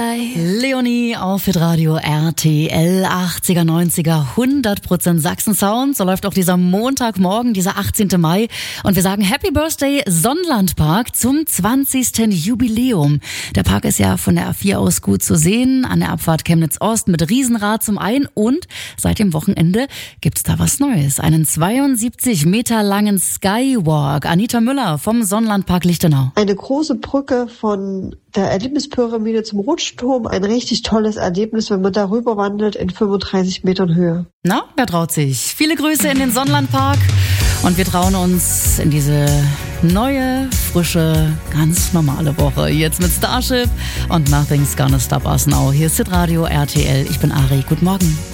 Sky. Leonie auf Hitradio RTL 80er, 90er, 100% Sachsen-Sound. So läuft auch dieser Montagmorgen, dieser 18. Mai. Und wir sagen Happy Birthday Sonnlandpark zum 20. Jubiläum. Der Park ist ja von der A4 aus gut zu sehen, an der Abfahrt Chemnitz-Ost mit Riesenrad zum Ein. Und seit dem Wochenende gibt's da was Neues. Einen 72 Meter langen Skywalk. Anita Müller vom Sonnlandpark Lichtenau. Eine große Brücke von der Erlebnispyramide zum Rutschturm. Ein richtig tolles Erlebnis, wenn man darüber wandelt in 35 Metern Höhe. Na, wer traut sich? Viele Grüße in den Sonnlandpark. Und wir trauen uns in diese neue, frische, ganz normale Woche. Jetzt mit Starship und Nothing's Gonna Stop Us Now. Hier ist Hitradio RTL. Ich bin Ari. Guten Morgen.